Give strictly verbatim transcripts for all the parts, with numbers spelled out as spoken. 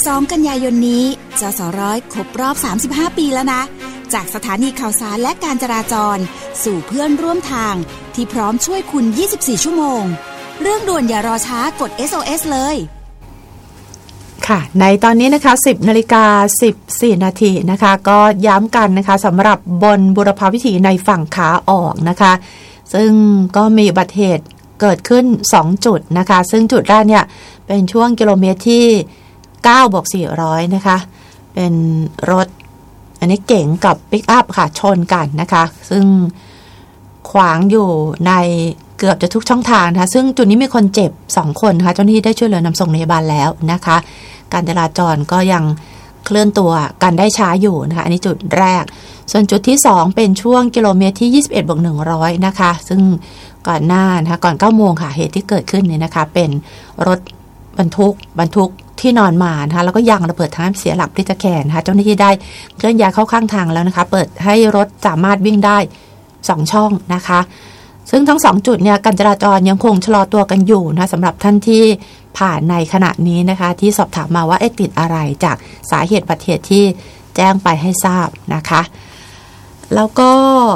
สองกันยายนนี้จสร้อยครบรอบสามสิบห้าปีแล้วนะจากสถานีข่าวสารและการจราจรสู่เพื่อนร่วมทางที่พร้อมช่วยคุณยี่สิบสี่ชั่วโมงเรื่องด่วนอย่ารอช้ากด เอส โอ เอส เลยค่ะในตอนนี้นะคะสิบนาฬิกาสิบสี่นาทีนะคะก็ย้ำกันนะคะสำหรับบนบุรพาวิถีในฝั่งขาออกนะคะซึ่งก็มีอุบัติเหตุเกิดขึ้นสองจุดนะคะซึ่งจุดแรกเนี่ยเป็นช่วงกิโลเมตรที่เก้าบวกสี่ร้อยนะคะเป็นรถอันนี้เก๋งกับปิกอัพค่ะชนกันนะคะซึ่งขวางอยู่ในเกือบจะทุกช่องทางนะคะซึ่งจุดนี้มีคนเจ็บสองคนนะคะเจ้าหน้าที่ได้ช่วยเหลือนำส่งโรงพยาบาลแล้วนะคะการจราจรก็ยังเคลื่อนตัวกันได้ช้าอยู่นะคะอันนี้จุดแรกส่วนจุดที่สองเป็นช่วงกิโลเมตรที่ยี่สิบเอ็ดบวกหนึ่งร้อยนะคะซึ่งก่อนหน้านะคะก่อนเก้าโมงค่ะเหตุที่เกิดขึ้นเนี่ยนะคะเป็นรถบรรทุกบรรทุกที่นอนมานะคะแล้วก็ยางระเบิดทำให้เสียหลักพลิกตะแคงนะคะเจ้าหน้าที่ได้เคลื่อนย้ายเข้าข้างทางแล้วนะคะเปิดให้รถสามารถวิ่งได้สองช่องนะคะซึ่งทั้งสองจุดเนี่ยการจราจรยังคงชะลอตัวกันอยู่นะสำหรับท่านที่ผ่านในขณะนี้นะคะที่สอบถามมาว่าเอ๊ะติดอะไรจากสาเหตุอุบัติเหตุที่แจ้งไปให้ทราบนะคะแล้วก็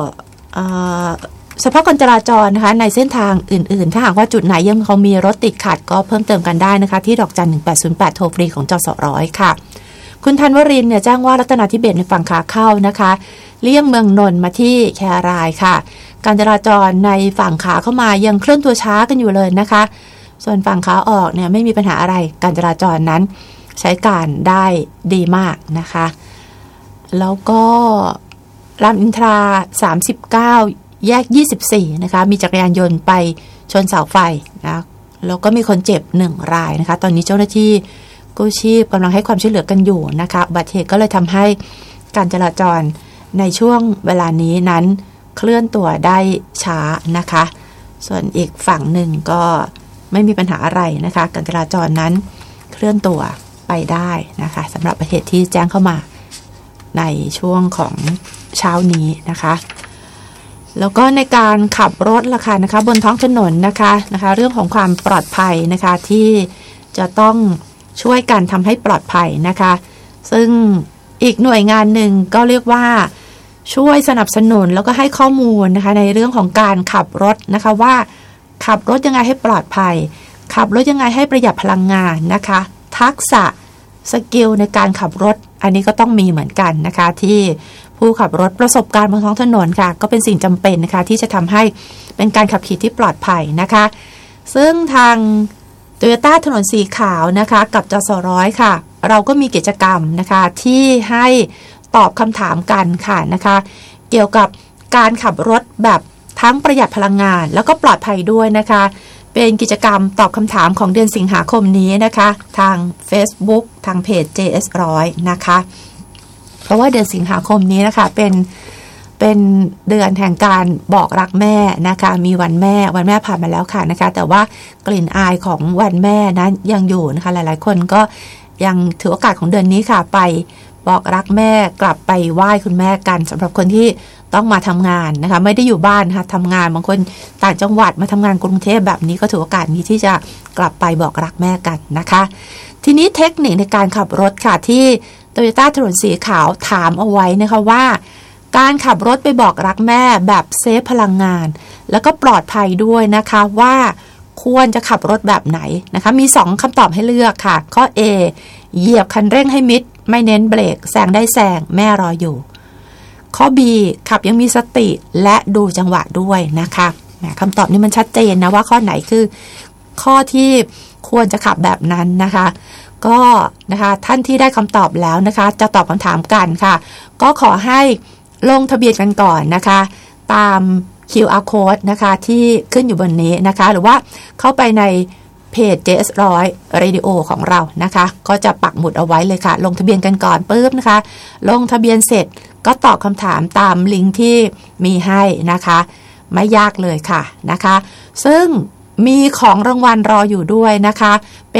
สภาพการจราจรนะคะในเส้นทางอื่นๆถ้าหากว่าจุดไหนยังเขามีรถติดขัดก็เพิ่มเติมกันได้นะคะที่ดอกจันหนึ่งแปดศูนย์แปดโทรฟรีของจสร้อยค่ะคุณธันวรินทร์เนี่ยแจ้งว่ารัตนาธิเบศรในฝั่งขาเข้านะคะเลี่ยงเมืองนนท์มาที่แครายค่ะการจราจรในฝั่งขาเข้ามายังเคลื่อนตัวช้ากันอยู่เลยนะคะส่วนฝั่งขาออกเนี่ยไม่มีปัญหาอะไรการจราจรนั้นใช้การได้ดีมากนะคะแล้วก็รามอินทราสามสิบเก้าแยกยี่สิบสี่นะคะมีจักรยานยนต์ไปชนเสาไฟนะแล้วก็มีคนเจ็บหนึ่งรายนะคะตอนนี้เจ้าหน้าที่กู้ชีพกำลังให้ความช่วยเหลือกันอยู่นะคะอุบัติเหตุก็เลยทำให้การจราจรในช่วงเวลานี้นั้นเคลื่อนตัวได้ช้านะคะส่วนอีกฝั่งหนึ่งก็ไม่มีปัญหาอะไรนะคะการจราจรนั้นเคลื่อนตัวไปได้นะคะสำหรับเหตุที่แจ้งเข้ามาในช่วงของเช้านี้นะคะแล้วก็ในการขับรถล่ะค่ะนะคะบนท้องถนนนะคะนะคะเรื่องของความปลอดภัยนะคะที่จะต้องช่วยกันทำให้ปลอดภัยนะคะซึ่งอีกหน่วยงานหนึ่งก็เรียกว่าช่วยสนับสนุนแล้วก็ให้ข้อมูลนะคะในเรื่องของการขับรถนะคะว่าขับรถยังไงให้ปลอดภัยขับรถยังไงให้ประหยัดพลังงานนะคะทักษะสกิลในการขับรถอันนี้ก็ต้องมีเหมือนกันนะคะที่ผู้ขับรถประสบการณ์บนท้องถนนค่ะก็เป็นสิ่งจำเป็นนะคะที่จะทำให้เป็นการขับขี่ที่ปลอดภัยนะคะซึ่งทาง Toyota ถนนสีขาวนะคะกับจสร้อยค่ะเราก็มีกิจกรรมนะคะที่ให้ตอบคำถามกันค่ะนะคะเกี่ยวกับการขับรถแบบทั้งประหยัดพลังงานแล้วก็ปลอดภัยด้วยนะคะเป็นกิจกรรมตอบคำถามของเดือนสิงหาคมนี้นะคะทาง Facebook ทางเพจ เจ เอส หนึ่งร้อยนะคะเพราะว่าเดือนสิงหาคมนี้นะคะเป็นเป็นเดือนแห่งการบอกรักแม่นะคะมีวันแม่วันแม่ผ่านมาแล้วค่ะนะคะแต่ว่ากลิ่นอายของวันแม่นั้นยังอยู่นะคะหลายๆคนก็ยังถือโอกาสของเดือนนี้ค่ะไปบอกรักแม่กลับไปไหว้คุณแม่กันสำหรับคนที่ต้องมาทำงานนะคะไม่ได้อยู่บ้านค่ะทำงานบางคนต่างจังหวัดมาทำงานกรุงเทพแบบนี้ก็ถือโอกาสนี้ที่จะกลับไปบอกรักแม่กันนะคะทีนี้เทคนิคในการขับรถค่ะที่ Toyota ถนนสีขาวถามเอาไว้นะคะว่าการขับรถไปบอกรักแม่แบบเซฟพลังงานแล้วก็ปลอดภัยด้วยนะคะว่าควรจะขับรถแบบไหนนะคะมีสองคำตอบให้เลือกค่ะข้อ A เหยียบคันเร่งให้มิดไม่เน้นเบรกแซงได้แซงแม่รออยู่ข้อ B ขับยังมีสติและดูจังหวะด้วยนะคะคำตอบนี้มันชัดเจนนะว่าข้อไหนคือข้อที่ควรจะขับแบบนั้นนะคะก็นะคะท่านที่ได้คำตอบแล้วนะคะจะตอบคำถามกันค่ะก็ขอให้ลงทะเบียนกันก่อนนะคะตาม คิว อาร์ Code นะคะที่ขึ้นอยู่บนนี้นะคะหรือว่าเข้าไปในเพจ เจ เอส หนึ่งร้อย Radio ของเรานะคะก็จะปักหมุดเอาไว้เลยค่ะลงทะเบียนกันก่อนปุ๊บนะคะลงทะเบียนเสร็จก็ตอบคำถามตามลิงก์ที่มีให้นะคะไม่ยากเลยค่ะนะคะซึ่งมีของรางวัลรออยู่ด้วยนะคะ